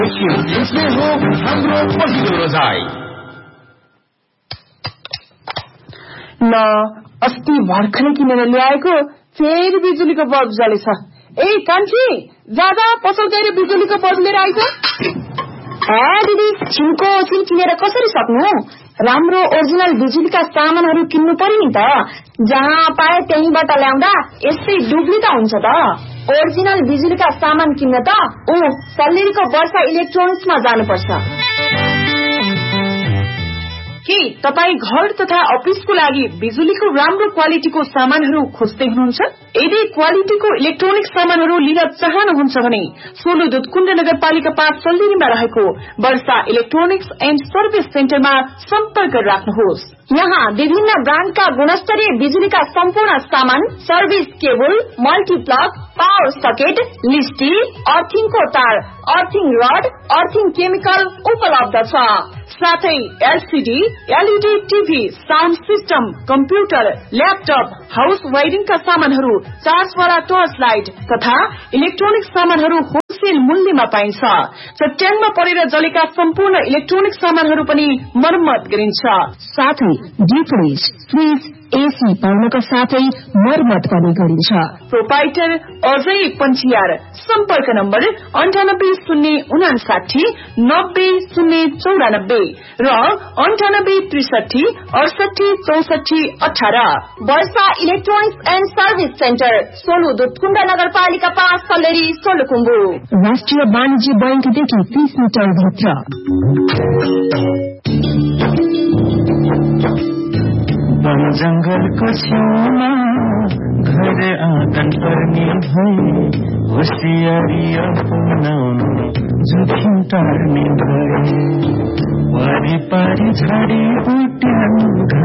यसले हो हाम्रो पहिलो रोजाइ। ल अस्ति भर्खरै किनेर ल्याएको फेरि बिजुलीको बल्ब जलेछ। ए कान्छी जाँदा पसल गएर बिजुलीको बल्ब लिएर आइज। दिदी छिनको छिन किनेर कसरी सक्नु? राम्रो ओरिजिनल बिजुलीका सामानहरू किन्नु पर्यो नि त। जहाँ पाए त्यहीबाट ल्याउँदा यस्तै डुब्ली त हुन्छ त। ओरिजिनल बिजुलीका सामान किन्न त सल्लेरीको वर्षा इलेक्ट्रोनिक्समा जानुपर्छ। के तपाई घर तथा अफिसको लागि बिजुलीको राम्रो क्वालिटीको सामानहरू खोज्दै हुनुहुन्छ? यदि क्वालिटीको इलेक्ट्रोनिक सामानहरू लिन चाहनुहुन्छ भने सोलु दुधकुण्ड नगरपालिका 5 सल्लेरीमा रहेको वर्षा इलेक्ट्रोनिक्स एन्ड सर्भिस सेन्टरमा सम्पर्क राख्नुहोस्। यहाँ विभिन्न ब्रान्डका गुणस्तरीय बिजुलीका सम्पूर्ण सामान, service cable, multiplug, power socket, लिस्टी, अर्थिङको तार, अर्थिङ रड, अर्थिङ केमिकल उपलब्ध छ। साथै LCD, LED TV, sound system, computer, laptop, house वायरिङका सामानहरू, चार्जवाला टर्च लाइट तथा इलेक्ट्रोनिक सामानहरू होलसेल मूल्यमा पाइन्छ। चट्याङमा परेर जलेका सम्पूर्ण इलेक्ट्रोनिक सामानहरू पनि मर्मत गरिन्छ। साथै डीप फ्रिज, फ्रिज, एसी पाउनका साथै मर्मत पनि गरिन्छ। प्रोपाइटर अजय पञ्चियार। सम्पर्क नम्बर 980959 9094 र 9863 68 64 18। वर्षा electronics and service centre, Solu Dudhkund नगरपालिका 5 सल्लेरी सोलुखुम्बु। राष्ट्रिय वाणिज्य बैंकदेखि 30 मिटर भित्र। वन जंगलको छेउमा घर आँगन पर्ने भए, होसियारी अपनाउनु जोखिम टार्ने भए, वारिपारि झाडी बुट्याउनु